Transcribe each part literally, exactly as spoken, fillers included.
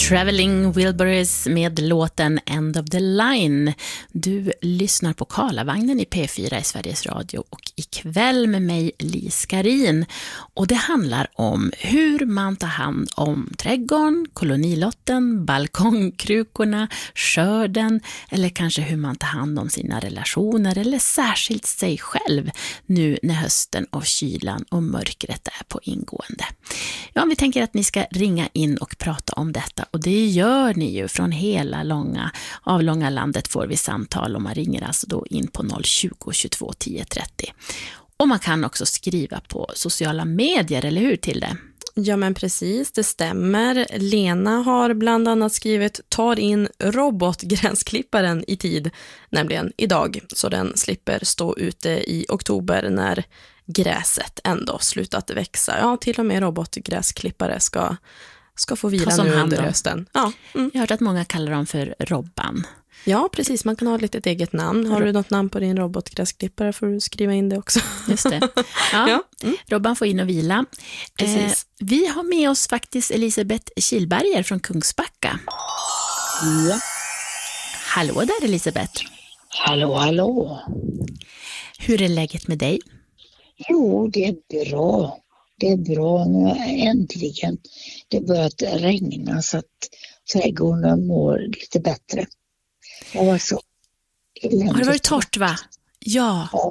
Traveling Wilburys med låten End of the Line. Du lyssnar på Karlavagnen i P fyra i Sveriges Radio och ikväll med mig Lis Karin. Och det handlar om hur man tar hand om trädgården, kolonilotten, balkongkrukorna, skörden eller kanske hur man tar hand om sina relationer eller särskilt sig själv nu när hösten och kylan och mörkret är på ingående. Ja, vi tänker att ni ska ringa in och prata om detta. Och det gör ni ju från hela långa, avlånga landet får vi samtal och man ringer alltså då in på noll tjugo, tjugotvå, tio trettio. Och man kan också skriva på sociala medier, eller hur till det? Ja men precis, det stämmer. Lena har bland annat skrivit tar in robotgräsklipparen i tid, nämligen idag, så den slipper stå ute i oktober när gräset ändå slutat växa. Ja, till och med robotgräsklippare ska ska få vila nu under hösten. Ja. Mm. Jag har hört att många kallar dem för Robban. Ja, precis. Man kan ha ett litet eget namn. Har du något namn på din robotgräsklippare får du skriva in det också. Just det. Ja. Ja. Mm. Robban får in och vila. Precis. Eh, vi har med oss faktiskt Elisabeth Kilberger från Kungsbacka. Ja. Hallå där Elisabeth. Hallå, hallå. Hur är läget med dig? Jo, det är bra. Det är bra nu äntligen. Det börjat regna så att trädgården mår lite bättre. Det var så eländigt. Har det varit torrt va? Ja. Ja.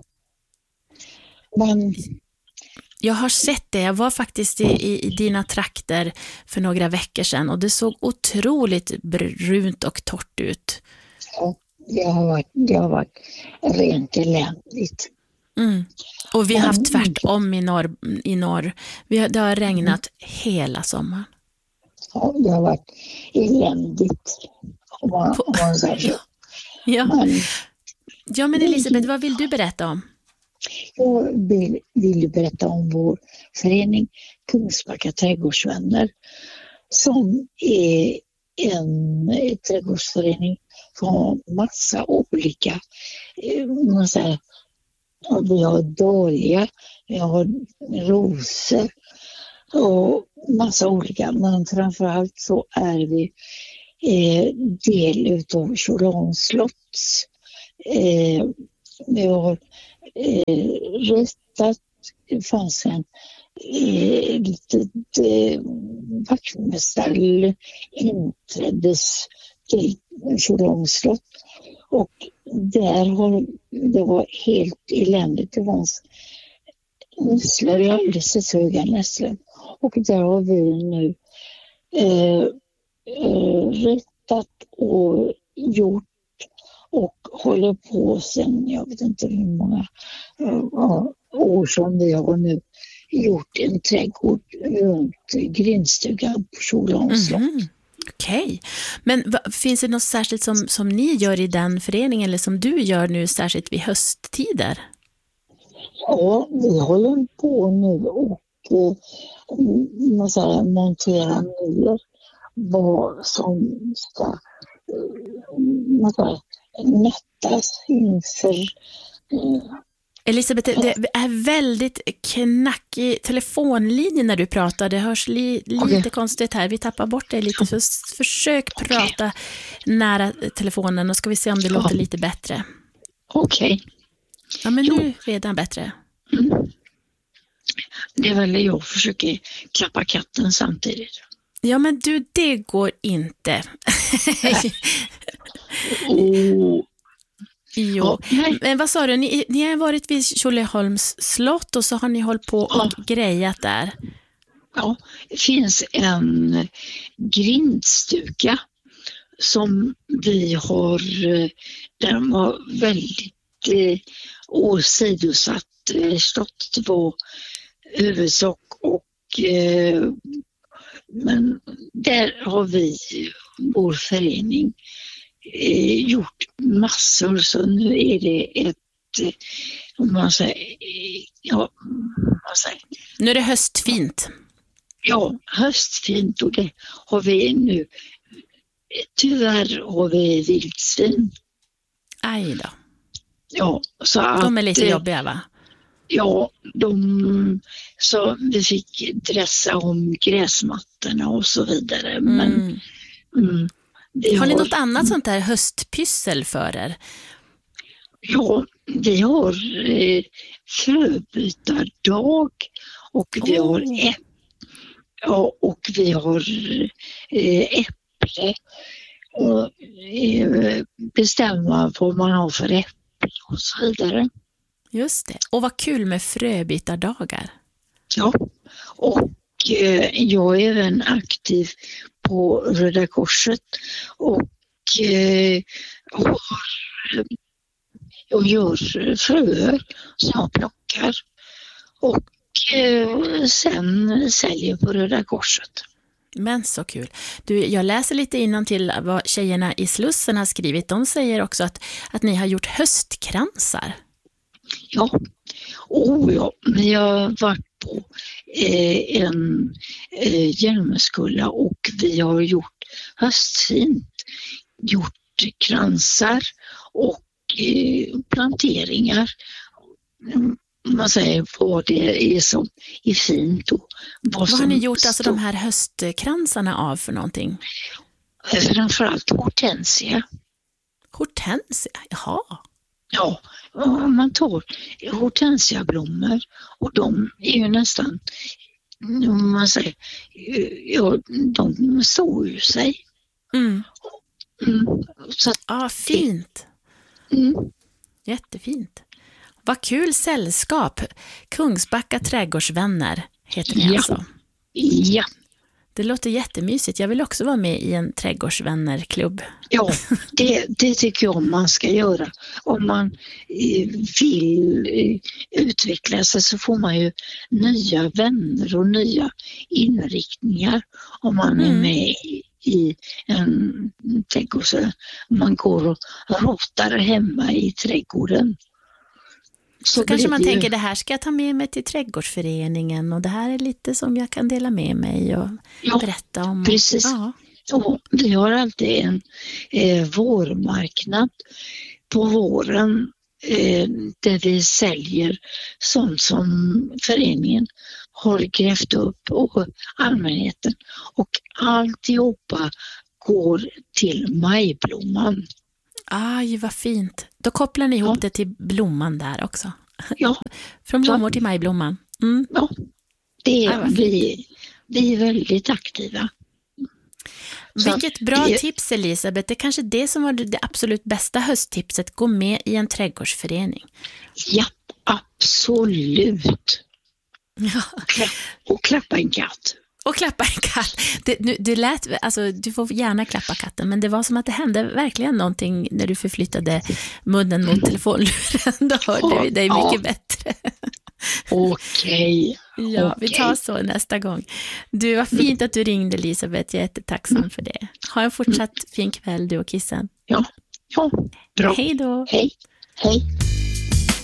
Men jag har sett det. Jag var faktiskt i, i, i dina trakter för några veckor sedan och det såg otroligt brunt och torrt ut. ja, det har varit, det har varit rent eländigt. Mm. Och vi har haft tvärtom i norr. I norr. Vi har, det har regnat hela sommaren. Ja, det har varit eländigt. Om man, om man säger så. Ja. Men, ja, men Elisabeth, vad vill du berätta om? jag vill, vill berätta om vår förening Kungsbacka trädgårdsvänner som är en trädgårdsförening som har massa olika man säger, vi har dahlia, vi har rosor och massa olika, men framförallt så är vi eh, del utav Tjolans slotts. Eh, vi har eh, rättat, det fanns en eh, litet eh, vaktmästare inträddes till Tjolans slott. Och där har det var helt eländigt. Det var nässlor, jag har alldeles höga nässlor. Och där har vi nu eh, eh, rättat och gjort och håller på sen, jag vet inte hur många eh, år som vi har nu gjort en trädgård runt grindstugan på Tjolans slott. Mm. Okej, okay. Men va, finns det något särskilt som, som ni gör i den föreningen eller som du gör nu särskilt vid hösttider? Ja, vi håller på nu och eh, säga, montera ner vad som ska eh, säga, nättas inför eh, Elisabeth, det är väldigt knackig telefonlinje när du pratar. Det hörs li, lite okay. konstigt här. Vi tappar bort dig lite. Så försök okay. prata nära telefonen och ska vi se om det ja. låter lite bättre. Okej. Okay. Ja, men nu är det bättre. Mm. Det är väl jag försöker klappa katten samtidigt. Ja, men du, det går inte. oh. Jo, men vad sa du? Ni, ni har varit vid Tjolöholms slott och så har ni hållit på och ja. grejat där. Ja, det finns en grindstuga som vi har, den var väldigt eh, åsidosatt eh, slott. Det var huvudsak och eh, men där har vi, vår förening, Eh, gjort massor, så nu är det ett om man säger, ja, man säger. Nu är det höstfint. Ja, höstfint och det har vi nu. Tyvärr har vi vildsvin. Aj då. Ja, så att, de är lite jobbiga va? Ja, de, så vi fick dressa om gräsmattorna och så vidare. Mm. Men Mm. Har, har ni något annat sånt där höstpyssel för er? Ja, vi har eh, fröbytardag och vi Oh. har äpp, ja, och vi har eh, äpple och eh, bestämma vad man har för äpple och så vidare. Just det. Och vad kul med fröbytardagar. Ja, och eh, jag är även aktiv på Röda Korset och eh, har, jag gör fröer som jag plockar och eh, sen säljer på Röda Korset. Men så kul. Du, jag läser lite innantill vad tjejerna i Slussen har skrivit. De säger också att, att ni har gjort höstkransar. Ja, oh ja, vi har varit på eh, en eh, Hjälmeskulla och vi har gjort höstfint, gjort kransar och eh, planteringar. Man säger vad det är som är fint. Och vad Vad som har ni gjort står. alltså de här höstkransarna av för någonting? Framförallt hortensia. Hortensia, jaha. Ja, man tar hortensiablommor och de är ju nästan, om man säger, ja, de står ju sig. Mm. Mm. Så att, Ja, fint. mm. Jättefint. Vad kul sällskap. Kungsbacka trädgårdsvänner heter ni Ja. alltså. Ja, Det låter jättemysigt. Jag vill också vara med i en trädgårdsvännerklubb. ja det, det tycker jag man ska göra. Om man eh, vill eh, utveckla sig så får man ju nya vänner och nya inriktningar om man är Mm. med i, i en trädgård. Så man går och rotar hemma i trädgården. Så, så kanske man blir det ju- tänker, det här ska jag ta med mig till trädgårdsföreningen och det här är lite som jag kan dela med mig och Ja, berätta om. precis. Ja. Och vi har alltid en eh, vårmarknad på våren eh, där vi säljer sånt som föreningen har grävt upp och allmänheten. Och alltihopa går till majblomman. Aj, vad fint. Då kopplar ni ihop Ja. det till blomman där också. Ja, Från blommor till majblomman. Mm. ja det Aj, är, vad fint. vi, vi är väldigt aktiva. Så Vilket bra det- tips, Elisabeth. Det är kanske det som var det absolut bästa hösttipset. Gå med i en trädgårdsförening. Ja, absolut. Ja. Klapp, och klappa en katt. Och klappa en katt. Det, nu, det lät, alltså, du får gärna klappa katten, men det var som att det hände verkligen någonting när du förflyttade munnen mot telefonluren. Då hörde vi dig Ja. mycket bättre. Okej. Ja, vi Okej. tar så nästa gång. Du, var fint att du ringde, Elisabeth. Jag är jättetacksam för det. Ha en fortsatt fin kväll, du och kissen. Ja, ja, bra. Hej då. Hej. Hej.